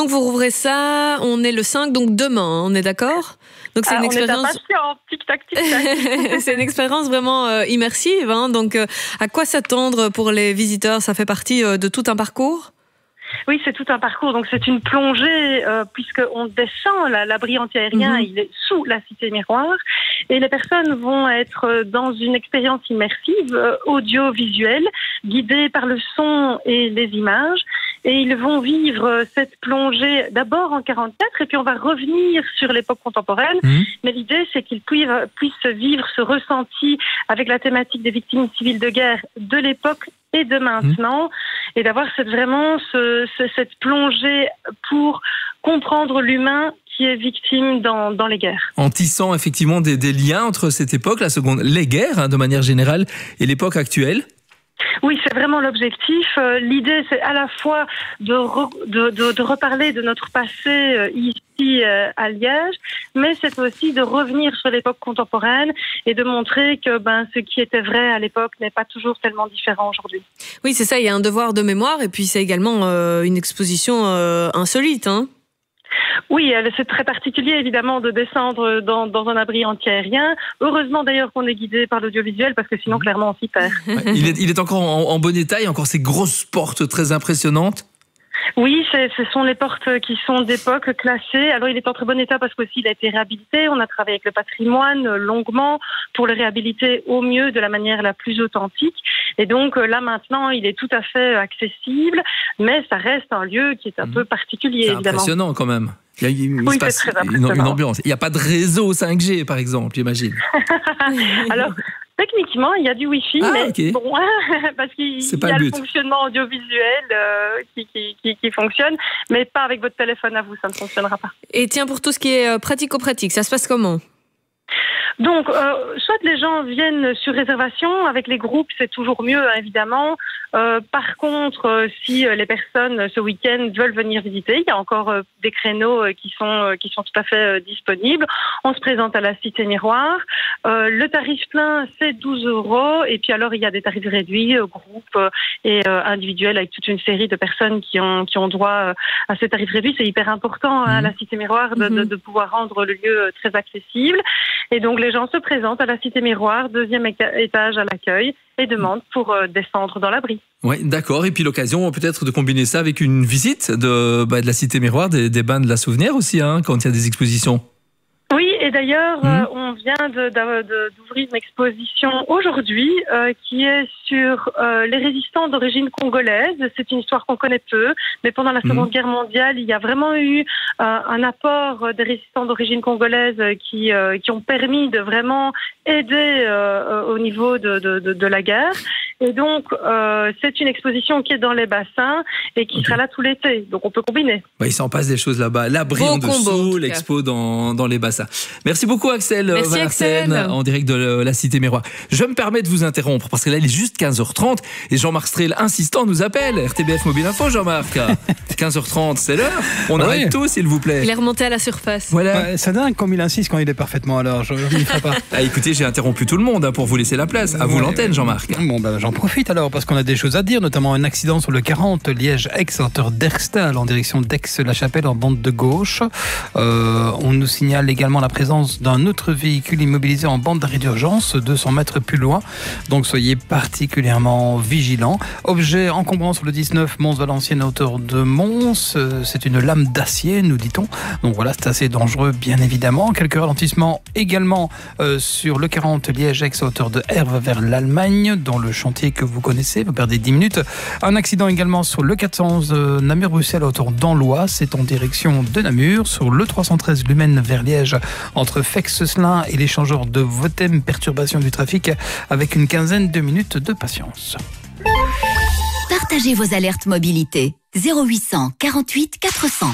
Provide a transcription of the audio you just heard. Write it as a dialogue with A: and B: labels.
A: Donc vous rouvrez ça, on est le 5, donc demain, on est d'accord? Donc c'est une expérience. C'est une expérience vraiment immersive. Hein, donc à quoi s'attendre pour les visiteurs? Ça fait partie de tout un parcours?
B: Oui, c'est tout un parcours. Donc c'est une plongée puisqu'on descend l'abri antiaérien, il est sous la Cité Miroir, et les personnes vont être dans une expérience immersive audiovisuelle, guidées par le son et les images. Et ils vont vivre cette plongée d'abord en 44 et puis on va revenir sur l'époque contemporaine. Mais l'idée, c'est qu'ils puissent vivre ce ressenti avec la thématique des victimes civiles de guerre de l'époque et de maintenant, et d'avoir cette plongée pour comprendre l'humain qui est victime dans les guerres.
C: En tissant effectivement des liens entre cette époque, les guerres de manière générale, et l'époque actuelle.
B: Oui, c'est vraiment l'objectif. L'idée, c'est à la fois de reparler de notre passé ici à Liège, mais c'est aussi de revenir sur l'époque contemporaine et de montrer que ce qui était vrai à l'époque n'est pas toujours tellement différent aujourd'hui.
A: Oui, c'est ça, il y a un devoir de mémoire et puis c'est également une exposition insolite, hein.
B: Oui, c'est très particulier évidemment de descendre dans un abri antiaérien. Heureusement d'ailleurs qu'on est guidé par l'audiovisuel parce que sinon clairement on s'y perd.
C: Il est encore en bon état, il y a encore ces grosses portes très impressionnantes.
B: Oui, ce sont les portes qui sont d'époque classées. Alors il est en très bon état parce qu'il a été réhabilité. On a travaillé avec le patrimoine longuement pour le réhabiliter au mieux de la manière la plus authentique. Et donc là maintenant, il est tout à fait accessible, mais ça reste un lieu qui est un peu particulier.
C: C'est
B: évidemment.
C: Impressionnant quand même.
B: Oui, c'est très impressionnant.
C: Une ambiance. Il n'y a pas de réseau 5G par exemple, j'imagine.
B: Alors, techniquement, il y a du Wi-Fi, mais bon, parce qu'il y a le fonctionnement audiovisuel qui fonctionne, mais pas avec votre téléphone à vous, ça ne fonctionnera pas.
A: Et tiens, pour tout ce qui est pratico-pratique, ça se passe comment ?
B: Donc, soit les gens viennent sur réservation, avec les groupes, c'est toujours mieux, évidemment. Par contre, si les personnes, ce week-end, veulent venir visiter, il y a encore des créneaux qui sont tout à fait disponibles. On se présente à la Cité Miroir. Le tarif plein, c'est 12 €. Et puis alors, il y a des tarifs réduits, groupes et individuels, avec toute une série de personnes qui ont droit à ces tarifs réduits. C'est hyper important à la Cité Miroir de pouvoir rendre le lieu très accessible. Et donc, les gens se présentent à la Cité Miroir, 2e étage à l'accueil, et demandent pour descendre dans l'abri.
C: Oui, d'accord. Et puis l'occasion peut-être de combiner ça avec une visite de la Cité Miroir, des bains de la Souvenir aussi, quand il y a des expositions.
B: Oui, et d'ailleurs, on vient d'ouvrir une exposition aujourd'hui qui est sur les résistants d'origine congolaise. C'est une histoire qu'on connaît peu, mais pendant la Seconde Guerre mondiale, il y a vraiment eu un apport des résistants d'origine congolaise qui ont permis de vraiment aider au niveau de la guerre. Et donc, c'est une exposition qui est dans les bassins et qui sera là tout l'été. Donc, on peut combiner.
C: Il s'en passe des choses là-bas. L'abri en dessous, l'expo dans les bassins. Merci beaucoup, Axel.
A: Merci, Axel.
C: En direct de la Cité Miroir. Je me permets de vous interrompre parce que là, il est juste 15h30 et Jean-Marc Strel, insistant, nous appelle. RTBF Mobile Info, Jean-Marc. 15h30, c'est l'heure. On arrête tout, s'il vous plaît.
A: Il est remonté à la surface.
D: Voilà. C'est dingue comme il insiste quand il est parfaitement à l'heure. Je n'y ferai pas.
C: Écoutez, j'ai interrompu tout le monde pour vous laisser la place. À vous l'antenne, Jean-Marc.
D: Bon, j'en profite alors parce qu'on a des choses à dire, notamment un accident sur le 40 Liège-Aix à hauteur d'Erstal en direction d'Aix-la-Chapelle en bande de gauche. On nous signale également la présence d'un autre véhicule immobilisé en bande d'arrêt d'urgence 200 mètres plus loin. Donc soyez particulièrement vigilants. Objet encombrant sur le 19 Mons-Valenciennes à hauteur de Mons. C'est une lame d'acier, nous dit-on. Donc voilà, c'est assez dangereux, bien évidemment. Quelques ralentissements également sur le 40 Liège-Aix à hauteur de Herve vers l'Allemagne, dans le chantier que vous connaissez. Vous perdez 10 minutes. Un accident également sur le 411 Namur-Bruxelles à hauteur d'Anlois. C'est en direction de Namur. Sur le 313 Lumène vers Liège, entre Fex-Selin et l'échangeur de Votem, perturbation du trafic avec une quinzaine de minutes de patience.
E: Partagez vos alertes mobilité 0800 48 400.